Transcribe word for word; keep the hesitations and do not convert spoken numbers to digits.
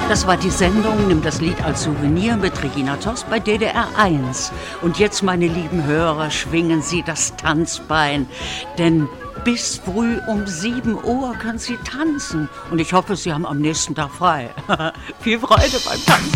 Das war die Sendung Nimm das Lied als Souvenir mit Regina Tost bei D D R eins. Und jetzt, meine lieben Hörer, schwingen Sie das Tanzbein, denn bis früh um sieben Uhr kann sie tanzen. Und ich hoffe, Sie haben am nächsten Tag frei. Viel Freude beim Tanzen.